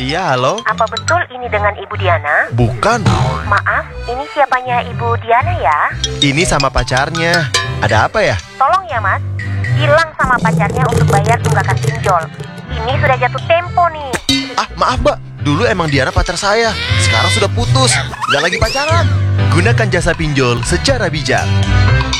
Iya, halo? Apa betul ini dengan Ibu Diana? Bukan. Maaf, ini siapanya Ibu Diana ya? Ini sama pacarnya. Ada apa ya? Tolong ya mas, bilang sama pacarnya untuk bayar tunggakan pinjol. Ini sudah jatuh tempo nih. Ah, maaf mbak. Dulu emang Diana pacar saya. Sekarang sudah putus. Nggak lagi pacaran. Gunakan jasa pinjol secara bijak.